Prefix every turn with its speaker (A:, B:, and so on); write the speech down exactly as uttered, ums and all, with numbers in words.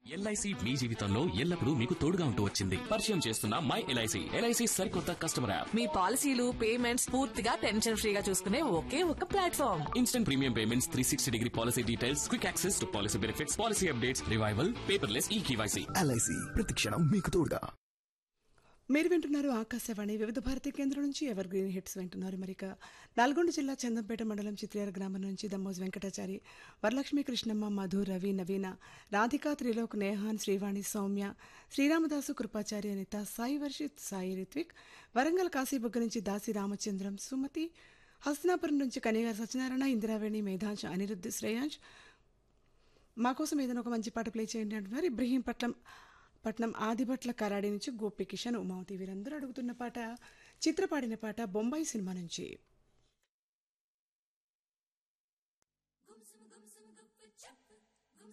A: LIC మీ జీవితంలో ఎల్లప్పుడూ మీకు తోడుగా ఉంటూ వచ్చింది. పరిచయం చేస్తున్న మై ఎల్ఐసి. ఎల్ఐసి సరికొత్త కస్టమర్ యాప్.
B: మీ పాలసీలు పేమెంట్స్ పూర్తిగా టెన్షన్ ఫ్రీగా చూసుకునే ఒకే ఒక platform.
A: Instant premium payments, three sixty degree policy details, quick access to policy benefits, policy updates, revival, paperless ఈ కేవైసీ.
C: ఎల్ఐసి ప్రతిక్షణం మీకు తోడుగా.
D: మీరు వింటున్నారు ఆకాశవాణి వివిధ భారతీ కేంద్రం నుంచి ఎవర్ గ్రీన్ హిట్స్ వింటున్నారు. మరిక నల్గొండ జిల్లా చందంపేట మండలం చిత్రేర గ్రామం నుంచి దమ్మోజ్ వెంకటాచారి, వరలక్ష్మి, కృష్ణమ్మ, మధు, రవి, నవీన, రాధిక, త్రిలోక్, నేహాన్, శ్రీవాణి, సౌమ్య, శ్రీరామదాసు, కృపాచారి, అనిత, సాయి వర్షిత్, సాయి రిత్విక్, వరంగల్ కాశీబుగ్గ నుంచి దాసి రామచంద్రం, సుమతి, హస్తినాపురం నుంచి కనిగారు సత్యనారాయణ, ఇందిరావేణి, మేధాంశ్, అనిరుద్ధ్, శ్రేయాంశ్, మా కోసం ఏదైనా ఒక మంచి పాట ప్లే చేయండి అంటున్నారు. ఇబ్రహీంపట్నం పట్నం ఆదిభట్ల కరాడి నుంచి గోపి కిషన్, ఉమావతి వీరందరూ అడుగుతున్న పాట, చిత్రపాడిన పాట బొంబాయి సినిమా నుంచి.